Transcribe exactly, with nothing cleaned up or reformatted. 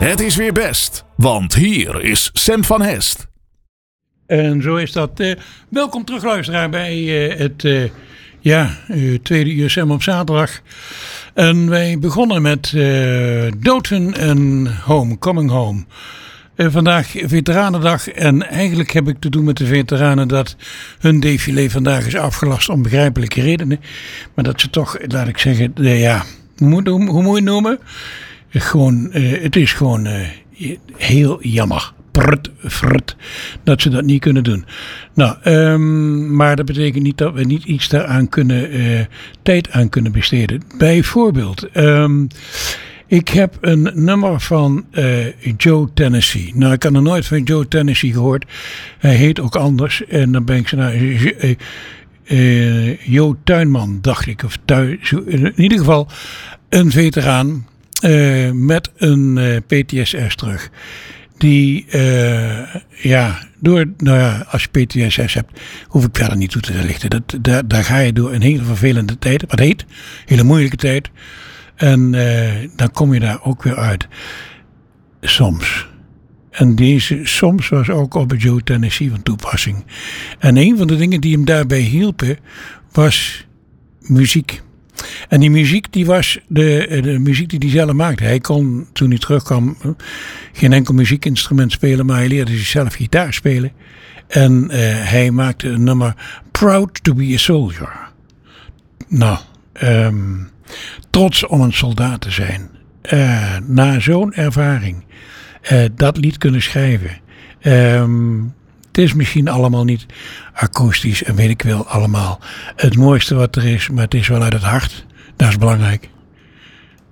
Het is weer best, want hier is Sam van Hest. En zo is dat. Uh, welkom terug, luisteraar, bij uh, het uh, ja, uh, tweede uur Sam op zaterdag. En wij begonnen met uh, Doten en Home, Coming Home. Uh, vandaag Veteranendag en eigenlijk heb ik te doen met de veteranen dat hun défilé vandaag is afgelast om begrijpelijke redenen. Maar dat ze toch, laat ik zeggen, uh, ja, hoe moet, hoe, hoe moet je het noemen? Uh, gewoon, uh, het is gewoon uh, heel jammer. Prut, frut, dat ze dat niet kunnen doen. Nou, um, maar dat betekent niet dat we niet iets daaraan kunnen, uh, tijd aan kunnen besteden. Bijvoorbeeld, um, ik heb een nummer van uh, Joe Tennessee. Nou, ik had nog nooit van Joe Tennessee gehoord. Hij heet ook anders. En dan ben ik zo naar uh, uh, uh, Jo Tuinman, dacht ik. Of Tuin, in ieder geval een veteraan uh, met een uh, P T S S terug. Die, uh, ja, door, nou ja, als je P T S S hebt, hoef ik verder niet toe te lichten. Dat, daar, daar ga je door een hele vervelende tijd, wat heet, hele moeilijke tijd. En uh, dan kom je daar ook weer uit. Soms. En deze soms was ook op Joe Tennessee van toepassing. En een van de dingen die hem daarbij hielpen, was muziek. En die muziek, die was de, de muziek die hij zelf maakte. Hij kon, toen hij terugkwam, geen enkel muziekinstrument spelen, maar hij leerde zichzelf gitaar spelen. En uh, hij maakte een nummer Proud to be a Soldier. Nou, um, trots om een soldaat te zijn. Uh, na zo'n ervaring, uh, dat lied kunnen schrijven. Um, Het is misschien allemaal niet akoestisch en weet ik wel allemaal het mooiste wat er is, maar het is wel uit het hart. Dat is belangrijk.